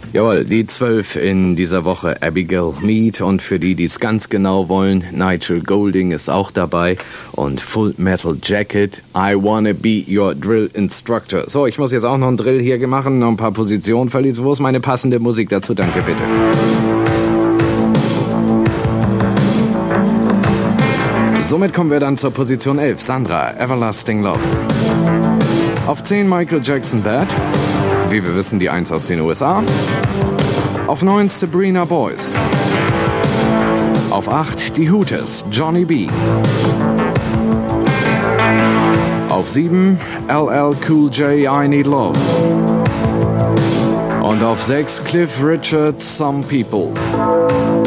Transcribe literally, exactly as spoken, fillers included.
Jawohl, die zwölf in dieser Woche Abigail Mead und für die, die es ganz genau wollen, Nigel Golding ist auch dabei und Full Metal Jacket, I Wanna Be Your Drill Instructor. So, ich muss jetzt auch noch einen Drill hier machen, noch ein paar Positionen verließen. Wo ist meine passende Musik dazu? Danke, bitte. Somit kommen wir dann zur Position elf, Sandra, Everlasting Love. Auf zehn Michael Jackson, Bad. Wie wir wissen, die eins aus den U S A. Auf neun Sabrina Boys. Auf acht die Hooters, Johnny B. Auf sieben L L Cool J, I Need Love. Und auf sechs Cliff Richard, Some People.